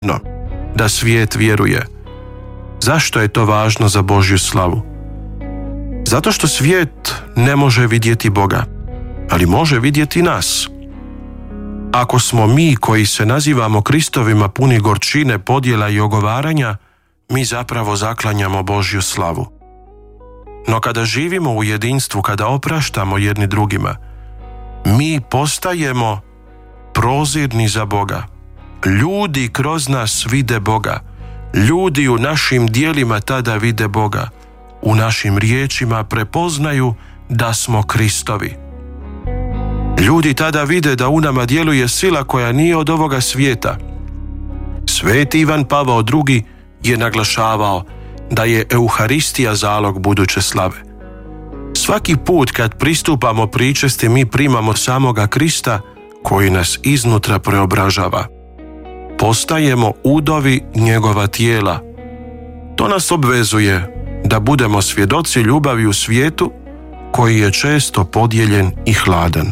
da svijet vjeruje. Zašto je to važno za Božju slavu? Zato što svijet ne može vidjeti Boga, ali može vidjeti nas. Ako smo mi koji se nazivamo Kristovima puni gorčine, podjela i ogovaranja, mi zapravo zaklanjamo Božju slavu. No kada živimo u jedinstvu, kada opraštamo jedni drugima, mi postajemo prozirni za Boga. Ljudi kroz nas vide Boga. Ljudi u našim djelima tada vide Boga. U našim riječima prepoznaju da smo Kristovi. Ljudi tada vide da u nama djeluje sila koja nije od ovoga svijeta. Sveti Ivan Pavao II je naglašavao da je Euharistija zalog buduće slave. Svaki put kad pristupamo pričesti, mi primamo samoga Krista koji nas iznutra preobražava. Postajemo udovi njegova tijela. To nas obvezuje da budemo svjedoci ljubavi u svijetu koji je često podijeljen i hladan.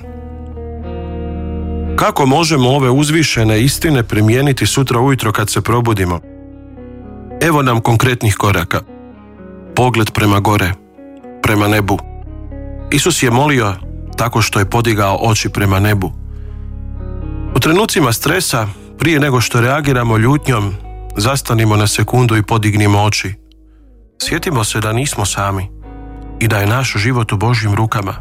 Kako možemo ove uzvišene istine primijeniti sutra ujutro kad se probudimo? Evo nam konkretnih koraka. Pogled prema gore, prema nebu. Isus je molio tako što je podigao oči prema nebu. U trenucima stresa, prije nego što reagiramo ljutnjom, zastanimo na sekundu i podignimo oči. Sjetimo se da nismo sami i da je naš život u Božjim rukama.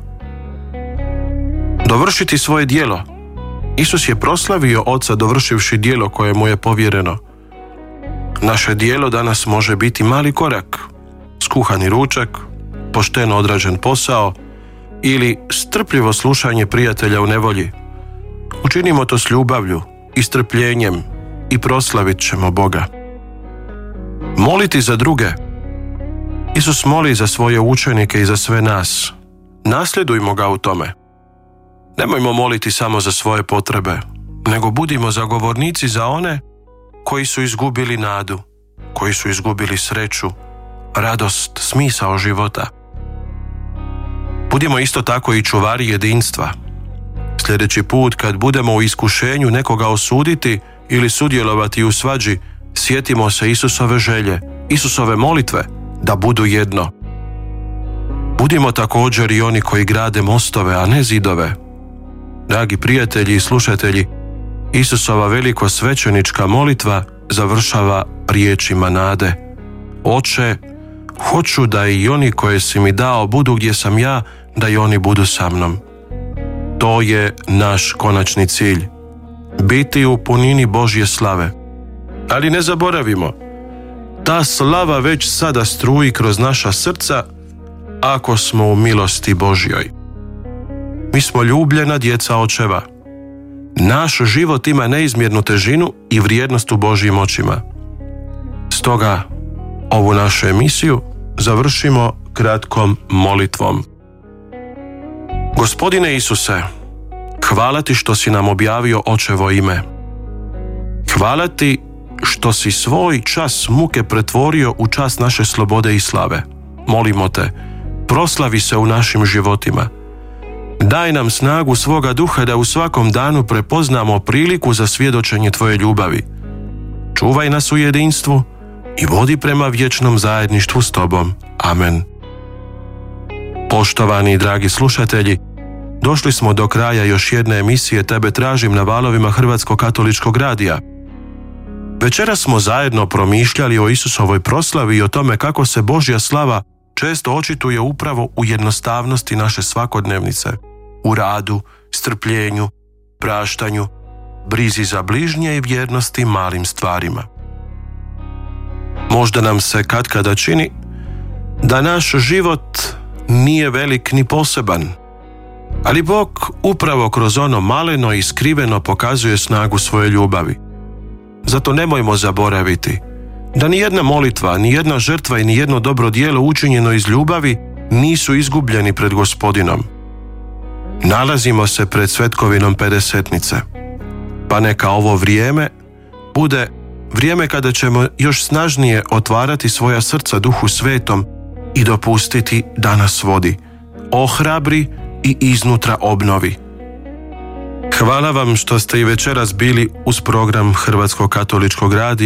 Dovršiti svoje djelo. Isus je proslavio Oca dovršivši djelo koje mu je povjereno. Naše djelo danas može biti mali korak, skuhani ručak, pošteno odrađen posao ili strpljivo slušanje prijatelja u nevolji. Učinimo to s ljubavlju i strpljenjem i proslavit ćemo Boga. Moliti za druge. Isus moli za svoje učenike i za sve nas. Nasljedujmo ga u tome. Nemojmo moliti samo za svoje potrebe, nego budimo zagovornici za one koji su izgubili nadu, koji su izgubili sreću, radost, smisao života. Budimo isto tako i čuvari jedinstva. Sljedeći put kad budemo u iskušenju nekoga osuditi ili sudjelovati u svađi, sjetimo se Isusove želje, Isusove molitve da budu jedno. Budimo također i oni koji grade mostove, a ne zidove. Dragi prijatelji i slušatelji, Isusova veliko svećenička molitva završava riječima nade. Oče, hoću da i oni koje si mi dao budu gdje sam ja, da i oni budu sa mnom. To je naš konačni cilj. Biti u punini Božje slave. Ali ne zaboravimo, ta slava već sada struji kroz naša srca ako smo u milosti Božjoj. Mi smo ljubljena djeca očeva. Naš život ima neizmjernu težinu i vrijednost u Božjim očima. Stoga ovu našu emisiju završimo kratkom molitvom. Gospodine Isuse, hvala ti što si nam objavio Očevo ime. Hvala ti što si svoj čas muke pretvorio u čas naše slobode i slave. Molimo te, proslavi se u našim životima. Daj nam snagu svoga duha da u svakom danu prepoznamo priliku za svjedočenje tvoje ljubavi. Čuvaj nas u jedinstvu i vodi prema vječnom zajedništvu s tobom. Amen. Poštovani i dragi slušatelji, došli smo do kraja još jedne emisije Tebe tražim na valovima Hrvatskog katoličkog radija. Večeras smo zajedno promišljali o Isusovoj proslavi i o tome kako se Božja slava često očituje upravo u jednostavnosti naše svakodnevnice, u radu, strpljenju, praštanju, brizi za bližnje i vjernosti malim stvarima. Možda nam se katkada čini da naš život nije velik ni poseban, ali Bog upravo kroz ono maleno i skriveno pokazuje snagu svoje ljubavi. Zato nemojmo zaboraviti da nijedna molitva, nijedna žrtva i nijedno dobro djelo učinjeno iz ljubavi nisu izgubljeni pred Gospodinom. Nalazimo se pred svetkovinom Pedesetnice, pa neka ovo vrijeme bude vrijeme kada ćemo još snažnije otvarati svoja srca Duhu Svetom i dopustiti da nas vodi, ohrabri i iznutra obnovi. Hvala vam što ste i večeras bili uz program Hrvatskog katoličkog radija.